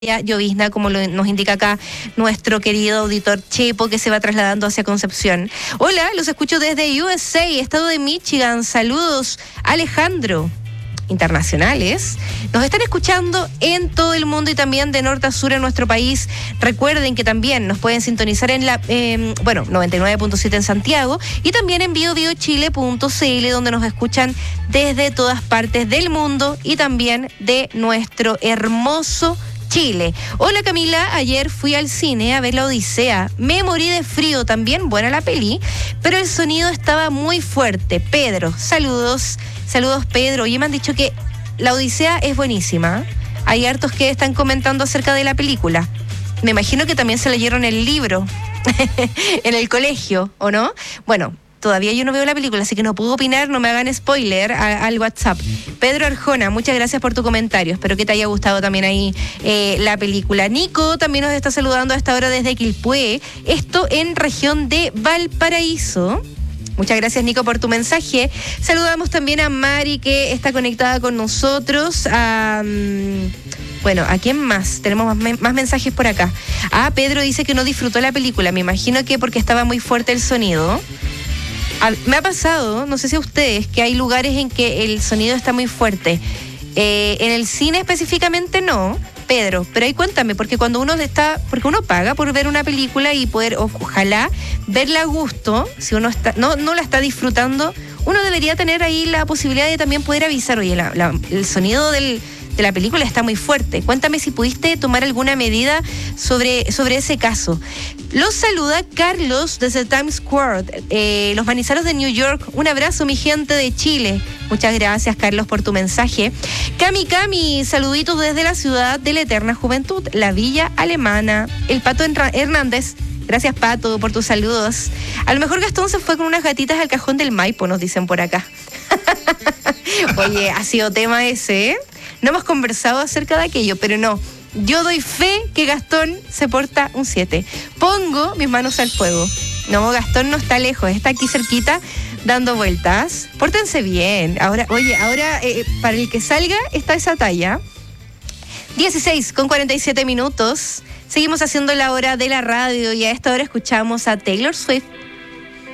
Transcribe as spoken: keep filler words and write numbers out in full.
llovizna, como lo, nos indica acá nuestro querido auditor Chepo, que se va trasladando hacia Concepción. Hola, los escucho desde U S A, estado de Michigan. Saludos, Alejandro. Internacionales. Nos están escuchando en todo el mundo y también de norte a sur en nuestro país. Recuerden que también nos pueden sintonizar en la, eh, bueno, noventa y nueve punto siete en Santiago y también en bio bio chile punto c l, donde nos escuchan desde todas partes del mundo y también de nuestro hermoso Chile. Hola Camila, ayer fui al cine a ver La Odisea. Me morí de frío, también buena la peli, pero el sonido estaba muy fuerte. Pedro, saludos, saludos Pedro. Oye, me han dicho que La Odisea es buenísima. Hay hartos que están comentando acerca de la película. Me imagino que también se leyeron el libro en el colegio, ¿o no? Bueno, todavía yo no veo la película, así que no puedo opinar, no me hagan spoiler a, al WhatsApp. Pedro Arjona, muchas gracias por tu comentario. Espero que te haya gustado también ahí eh, la película. Nico también nos está saludando a esta hora desde Quilpué, esto en región de Valparaíso. Muchas gracias, Nico, por tu mensaje. Saludamos también a Mari, que está conectada con nosotros. A, um, bueno, ¿a quién más? Tenemos más, más mensajes por acá. Ah, Pedro dice que no disfrutó la película. Me imagino que porque estaba muy fuerte el sonido. Me ha pasado, no sé si a ustedes, que hay lugares en que el sonido está muy fuerte. Eh, en el cine específicamente no, Pedro, pero ahí cuéntame, porque cuando uno está, porque uno paga por ver una película y poder, ojalá, verla a gusto, si uno está, no, no la está disfrutando, uno debería tener ahí la posibilidad de también poder avisar, oye, la, la, el sonido del... de la película está muy fuerte. Cuéntame si pudiste tomar alguna medida sobre, sobre ese caso. Los saluda Carlos desde Times Square, eh, los Manizaros de New York. Un abrazo, mi gente de Chile. Muchas gracias, Carlos, por tu mensaje. Cami Cami, saluditos desde la ciudad de la eterna juventud, la Villa Alemana. El Pato Hernández. Gracias, Pato, por tus saludos. A lo mejor Gastón se fue con unas gatitas al cajón del Maipo, nos dicen por acá. Oye, ha sido tema ese, ¿eh? No hemos conversado acerca de aquello, pero no. Yo doy fe que Gastón se porta un siete. Pongo mis manos al fuego. No, Gastón no está lejos, está aquí cerquita dando vueltas. Pórtense bien. Ahora, oye, ahora eh, para el que salga está esa talla. dieciséis con cuarenta y siete minutos. Seguimos haciendo la hora de la radio y a esta hora escuchamos a Taylor Swift